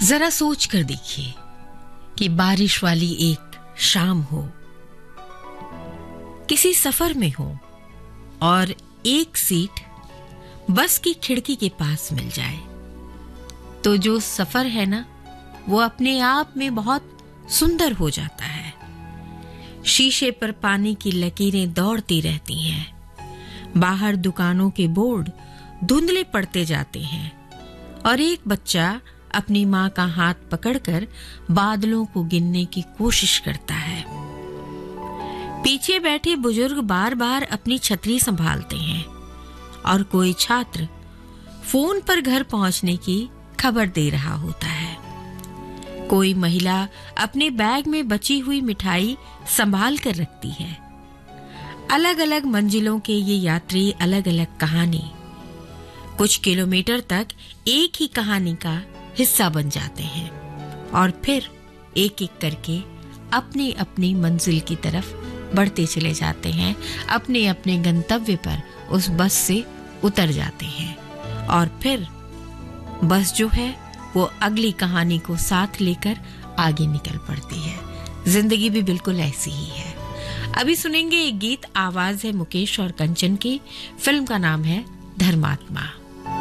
जरा सोच कर देखिए कि बारिश वाली एक शाम हो, किसी सफर में हो और एक सीट बस की खिड़की के पास मिल जाए, तो जो सफर है ना, वो अपने आप में बहुत सुंदर हो जाता है। शीशे पर पानी की लकीरें दौड़ती रहती हैं, बाहर दुकानों के बोर्ड धुंधले पड़ते जाते हैं और एक बच्चा अपनी मां का हाथ पकड़कर बादलों को गिनने की कोशिश करता है। पीछे बैठे बुजुर्ग बार बार अपनी छतरी संभालते हैं और कोई छात्र फोन पर घर पहुंचने की खबर दे रहा होता है। कोई महिला अपने बैग में बची हुई मिठाई संभाल कर रखती है। अलग अलग मंजिलों के ये यात्री अलग अलग कहानी, कुछ किलोमीटर तक एक ही कहानी का हिस्सा बन जाते हैं और फिर एक एक करके अपनी अपनी मंजिल की तरफ बढ़ते चले जाते हैं, अपने अपने गंतव्य पर उस बस से उतर जाते हैं और फिर बस जो है वो अगली कहानी को साथ लेकर आगे निकल पड़ती है। जिंदगी भी बिल्कुल ऐसी ही है। अभी सुनेंगे एक गीत, आवाज है मुकेश और कंचन की, फिल्म का नाम है धर्मात्मा।